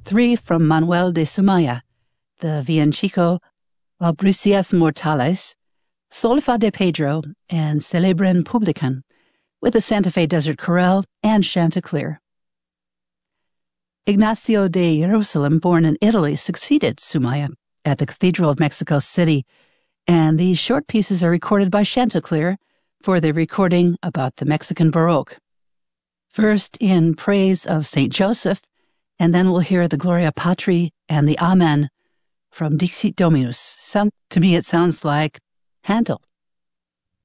3 from Manuel de Sumaya, the Villancico Albricias Mortales, Solfa de Pedro, and Celebren Publican, with the Santa Fe Desert Chorale and Chanticleer. Ignacio de Jerusalem, born in Italy, succeeded Sumaya at the Cathedral of Mexico City, and these short pieces are recorded by Chanticleer for the recording about the Mexican Baroque. First in praise of St. Joseph, and then we'll hear the Gloria Patri and the Amen from Dixit Dominus. To me, it sounds like Handel.